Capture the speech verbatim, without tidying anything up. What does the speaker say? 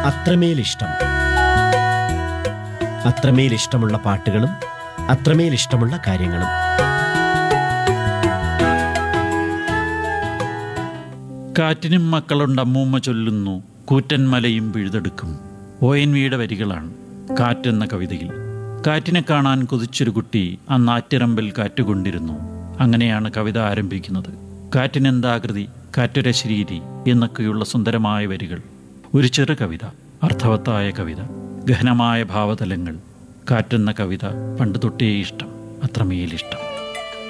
അത്രമേൽ ഇഷ്ടം. അത്രമേൽ ഇഷ്ടമുള്ള പാട്ടുകളും അത്രമേൽ ഇഷ്ടമുള്ള കാര്യങ്ങളും. കാറ്റിനും മക്കളുണ്ട് അമ്മൂമ്മ ചൊല്ലുന്നു, കൂറ്റൻ മലയും പിഴുതെടുക്കും. ഒ എൻ വിയുടെ വരികളാണ് കാറ്റെന്ന കവിതയിൽ. കാറ്റിനെ കാണാൻ കൊതിച്ചൊരു കുട്ടി അന്ന് ആറ്റിറമ്പിൽ കാറ്റുകൊണ്ടിരുന്നു. അങ്ങനെയാണ് കവിത ആരംഭിക്കുന്നത്. കാറ്റിനെന്താകൃതി, കാറ്റൊരശരീരി എന്നൊക്കെയുള്ള സുന്ദരമായ വരികൾ. ഒരു ചെറു കവിത, അർത്ഥവത്തായ കവിത, ഗഹനമായ ഭാവതലങ്ങൾ. കാറ്റെന്ന കവിത പണ്ട് തൊട്ടേ ഇഷ്ടം, അത്രമേലിഷ്ടം.